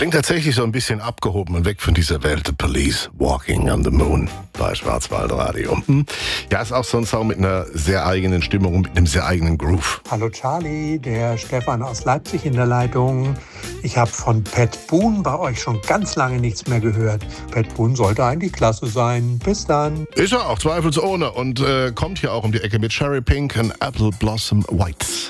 Klingt tatsächlich so ein bisschen abgehoben und weg von dieser Welt. The Police, Walking on the Moon bei Schwarzwaldradio. Ja, ist auch so ein Song mit einer sehr eigenen Stimmung und mit einem sehr eigenen Groove. Hallo Charlie, der Stefan aus Leipzig in der Leitung. Ich habe von Pat Boone bei euch schon ganz lange nichts mehr gehört. Pat Boone sollte eigentlich klasse sein. Bis dann. Ist er auch, zweifelsohne. Und kommt hier auch um die Ecke mit Cherry Pink und Apple Blossom White.